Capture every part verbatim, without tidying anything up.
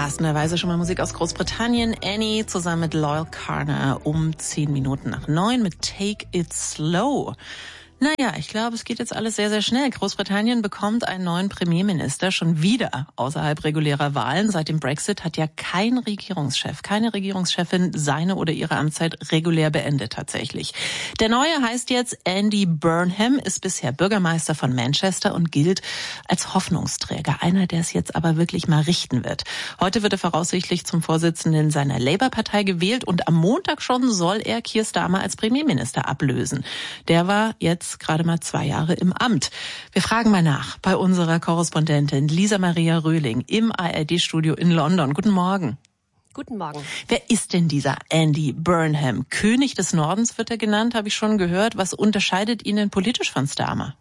passenderweise schon mal Musik aus Großbritannien. Annie zusammen mit Loyal Carner um zehn Minuten nach neun mit Take It Slow. Naja, ich glaube, es geht jetzt alles sehr, sehr schnell. Großbritannien bekommt einen neuen Premierminister schon wieder außerhalb regulärer Wahlen. Seit dem Brexit hat ja kein Regierungschef, keine Regierungschefin seine oder ihre Amtszeit regulär beendet tatsächlich. Der neue heißt jetzt Andy Burnham, ist bisher Bürgermeister von Manchester und gilt als Hoffnungsträger. Einer, der es jetzt aber wirklich mal richten wird. Heute wird er voraussichtlich zum Vorsitzenden seiner Labour-Partei gewählt und am Montag schon soll er Keir Starmer als Premierminister ablösen. Der war jetzt gerade mal zwei Jahre im Amt. Wir fragen mal nach bei unserer Korrespondentin Lisa Maria Röhling im A R D-Studio in London. Guten Morgen. Guten Morgen. Wer ist denn dieser Andy Burnham? König des Nordens wird er genannt, habe ich schon gehört. Was unterscheidet ihn denn politisch von Starmer?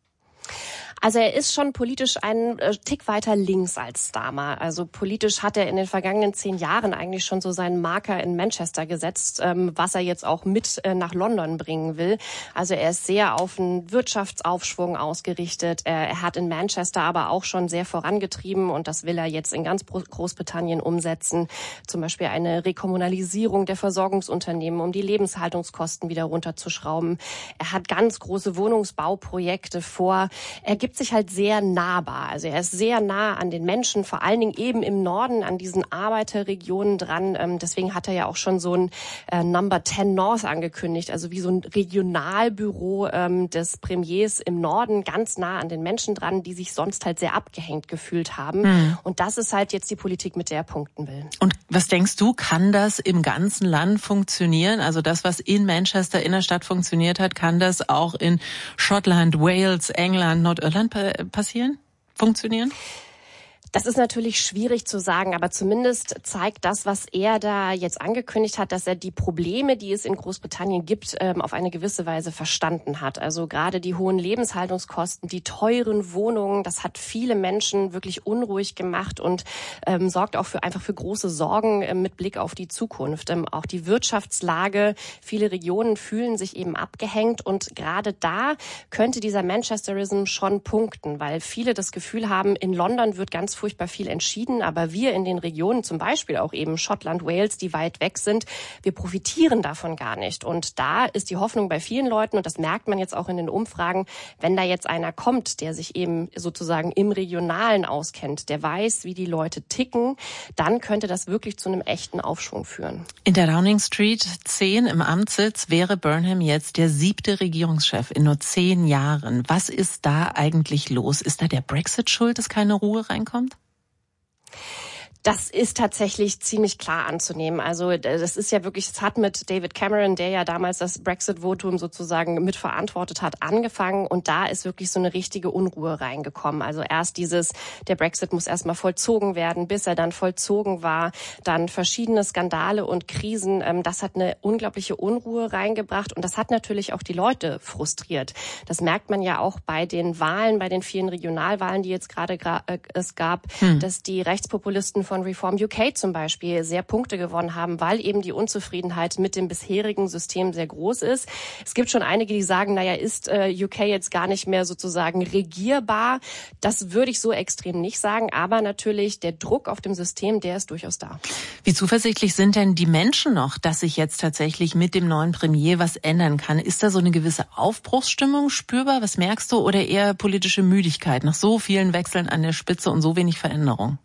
Also er ist schon politisch ein äh, Tick weiter links als Starmer. Also politisch hat er in den vergangenen zehn Jahren eigentlich schon so seinen Marker in Manchester gesetzt, ähm, was er jetzt auch mit äh, nach London bringen will. Also er ist sehr auf einen Wirtschaftsaufschwung ausgerichtet. Er, er hat in Manchester aber auch schon sehr vorangetrieben und das will er jetzt in ganz Großbritannien umsetzen. Zum Beispiel eine Rekommunalisierung der Versorgungsunternehmen, um die Lebenshaltungskosten wieder runterzuschrauben. Er hat ganz große Wohnungsbauprojekte vor. Er gibt sich halt sehr nahbar. Also er ist sehr nah an den Menschen, vor allen Dingen eben im Norden, an diesen Arbeiterregionen dran. Ähm, deswegen hat er ja auch schon so ein äh, Number zehn North angekündigt, also wie so ein Regionalbüro ähm, des Premiers im Norden, ganz nah an den Menschen dran, die sich sonst halt sehr abgehängt gefühlt haben. Mhm. Und das ist halt jetzt die Politik, mit der er punkten will. Und was denkst du, kann das im ganzen Land funktionieren? Also das, was in Manchester Innerstadt funktioniert hat, kann das auch in Schottland, Wales, England, Nordirland passieren, funktionieren? Das ist natürlich schwierig zu sagen, aber zumindest zeigt das, was er da jetzt angekündigt hat, dass er die Probleme, die es in Großbritannien gibt, auf eine gewisse Weise verstanden hat. Also gerade die hohen Lebenshaltungskosten, die teuren Wohnungen, das hat viele Menschen wirklich unruhig gemacht und ähm, sorgt auch für einfach für große Sorgen äh, mit Blick auf die Zukunft. Ähm, auch die Wirtschaftslage, viele Regionen fühlen sich eben abgehängt und gerade da könnte dieser Manchesterism schon punkten, weil viele das Gefühl haben, in London wird ganz furchtbar viel entschieden, aber wir in den Regionen, zum Beispiel auch eben Schottland, Wales, die weit weg sind, wir profitieren davon gar nicht. Und da ist die Hoffnung bei vielen Leuten, und das merkt man jetzt auch in den Umfragen, wenn da jetzt einer kommt, der sich eben sozusagen im Regionalen auskennt, der weiß, wie die Leute ticken, dann könnte das wirklich zu einem echten Aufschwung führen. In der Downing Street zehn im Amtssitz wäre Burnham jetzt der siebte Regierungschef in nur zehn Jahren. Was ist da eigentlich los? Ist da der Brexit schuld, dass keine Ruhe reinkommt? Das ist tatsächlich ziemlich klar anzunehmen. Also das ist ja wirklich, es hat mit David Cameron, der ja damals das Brexit-Votum sozusagen mitverantwortet hat, angefangen. Und da ist wirklich so eine richtige Unruhe reingekommen. Also erst dieses, der Brexit muss erstmal vollzogen werden, bis er dann vollzogen war. Dann verschiedene Skandale und Krisen. Das hat eine unglaubliche Unruhe reingebracht. Und das hat natürlich auch die Leute frustriert. Das merkt man ja auch bei den Wahlen, bei den vielen Regionalwahlen, die jetzt gerade gra- äh, es gab, hm. dass die Rechtspopulisten von Reform U K zum Beispiel sehr Punkte gewonnen haben, weil eben die Unzufriedenheit mit dem bisherigen System sehr groß ist. Es gibt schon einige, die sagen, naja, ist äh, U K jetzt gar nicht mehr sozusagen regierbar? Das würde ich so extrem nicht sagen, aber natürlich der Druck auf dem System, der ist durchaus da. Wie zuversichtlich sind denn die Menschen noch, dass sich jetzt tatsächlich mit dem neuen Premier was ändern kann? Ist da so eine gewisse Aufbruchsstimmung spürbar? Was merkst du? Oder eher politische Müdigkeit nach so vielen Wechseln an der Spitze und so wenig Veränderung?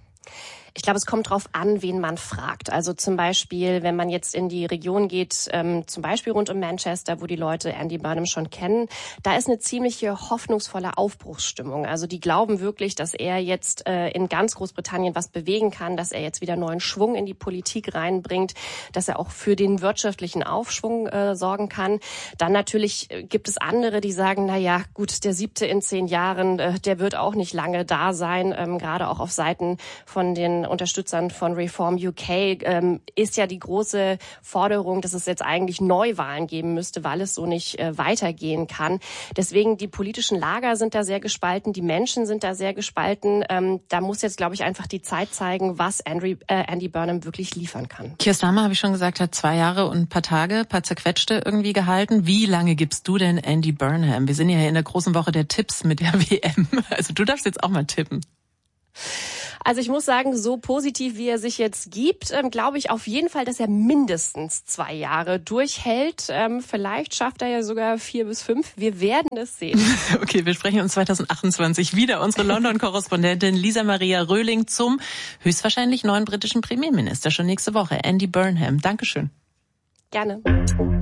Ich glaube, es kommt drauf an, wen man fragt. Also zum Beispiel, wenn man jetzt in die Region geht, ähm, zum Beispiel rund um Manchester, wo die Leute Andy Burnham schon kennen, da ist eine ziemliche hoffnungsvolle Aufbruchsstimmung. Also die glauben wirklich, dass er jetzt äh, in ganz Großbritannien was bewegen kann, dass er jetzt wieder neuen Schwung in die Politik reinbringt, dass er auch für den wirtschaftlichen Aufschwung äh, sorgen kann. Dann natürlich gibt es andere, die sagen, na ja, gut, der siebte in zehn Jahren, äh, der wird auch nicht lange da sein, ähm, gerade auch auf Seiten von den Unterstützern von Reform U K ähm, ist ja die große Forderung, dass es jetzt eigentlich Neuwahlen geben müsste, weil es so nicht äh, weitergehen kann. Deswegen die politischen Lager sind da sehr gespalten, die Menschen sind da sehr gespalten. Ähm, da muss jetzt, glaube ich, einfach die Zeit zeigen, was Andy, äh, Andy Burnham wirklich liefern kann. Keir Starmer, habe ich schon gesagt, hat zwei Jahre und ein paar Tage, ein paar zerquetschte irgendwie gehalten. Wie lange gibst du denn Andy Burnham? Wir sind ja hier in der großen Woche der Tipps mit der W M. Also du darfst jetzt auch mal tippen. Also ich muss sagen, so positiv wie er sich jetzt gibt, ähm, glaube ich auf jeden Fall, dass er mindestens zwei Jahre durchhält. Ähm, vielleicht schafft er ja sogar vier bis fünf. Wir werden es sehen. Okay, wir sprechen uns zwanzig achtundzwanzig wieder. Unsere London-Korrespondentin Lisa Maria Röhling zum höchstwahrscheinlich neuen britischen Premierminister schon nächste Woche, Andy Burnham. Dankeschön. Gerne.